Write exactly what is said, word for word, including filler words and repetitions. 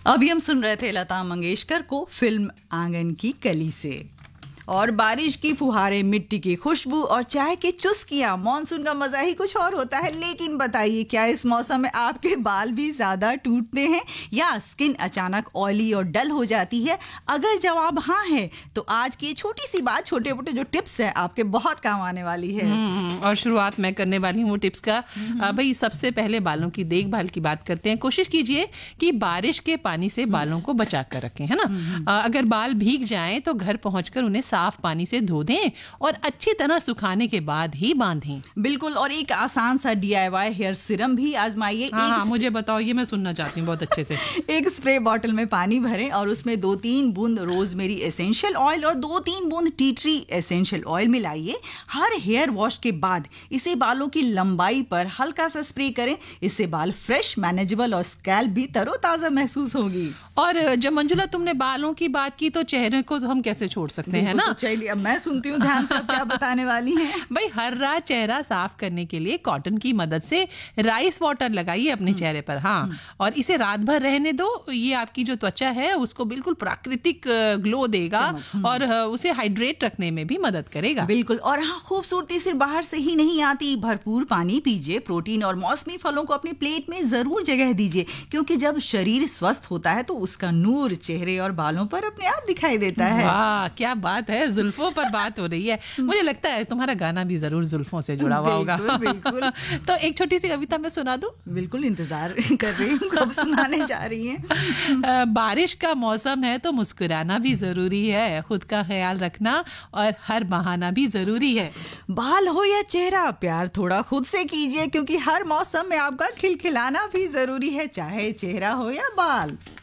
अभी हम सुन रहे थे लता मंगेशकर को फिल्म आंगन की कली से। और बारिश की फुहारे, मिट्टी की खुशबू और चाय की चुस्कियां, मॉनसून का मजा ही कुछ और होता है। लेकिन बताइए, क्या इस मौसम में आपके बाल भी ज्यादा टूटते हैं या स्किन अचानक ऑयली और डल हो जाती है? अगर जवाब हाँ है तो आज की छोटी सी बात, छोटे मोटे जो टिप्स है आपके बहुत काम आने वाली है। और शुरुआत मैं करने वाली हूँ टिप्स का। भाई सबसे पहले बालों की देखभाल की बात करते हैं। कोशिश कीजिए कि बारिश के पानी से बालों को बचा कर रखें, है ना। अगर बाल भीग जाएं तो घर पहुंचकर उन्हें साफ पानी से धो दें और अच्छी तरह सुखाने के बाद ही बांधें। बिल्कुल। और एक आसान सा D I Y hair serum भी आजमाइए। हाँ, हाँ, मुझे बताओ, ये मैं सुनना चाहती हूँ बहुत अच्छे से। एक स्प्रे बॉटल में पानी भरें और उसमें दो तीन बूंद रोजमेरी एसेंशियल ऑयल और दो तीन बूंद tea tree essential oil मिलाइए। Her hair wash के बाद इसे बालों की लंबाई पर हल्का सा स्प्रे करें। इससे बाल फ्रेश, मैनेजेबल और स्कैल्प भी तरोताजा महसूस होगी। और जब मंजुला तुमने बालों की बात की तो चेहरे को तो हम कैसे छोड़ सकते हैं ना। तो चलिए अब मैं सुनती हूँ ध्यान से क्या बताने वाली हैं। भाई हर रात चेहरा साफ करने के लिए कॉटन की मदद से राइस वाटर लगाइए अपने चेहरे पर। हाँ, और इसे रात भर रहने दो। ये आपकी जो त्वचा है उसको बिल्कुल प्राकृतिक ग्लो देगा और उसे हाइड्रेट रखने में भी मदद करेगा। बिल्कुल। और हाँ, खूबसूरती सिर्फ बाहर से ही नहीं आती। भरपूर पानी पीजिए, प्रोटीन और मौसमी फलों को अपनी प्लेट में जरूर जगह दीजिए, क्योंकि जब शरीर स्वस्थ होता है तो उसका नूर चेहरे और बालों पर अपने आप दिखाई देता है। वाह, क्या बात है, जुल्फों पर बात हो रही है। मुझे लगता है तुम्हारा गाना भी जरूर जुल्फों से जुड़ा हुआ होगा। बिल्कुल। तो एक छोटी सी कविता मैं सुना दूं? बिल्कुल, इंतजार कर रही हूँ कब सुनाने जा रही हैं। बारिश का मौसम है तो मुस्कुराना भी जरूरी है, खुद का ख्याल रखना और हर बहाना भी जरूरी है। बाल हो या चेहरा, प्यार थोड़ा खुद से कीजिए, क्योंकि हर मौसम में आपका खिलखिलाना भी जरूरी है, चाहे चेहरा हो या बाल।